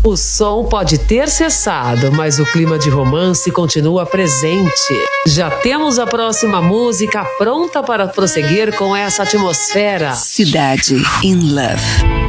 O som pode ter cessado, mas o clima de romance continua presente. Já temos a próxima música pronta para prosseguir com essa atmosfera. Cidade in Love.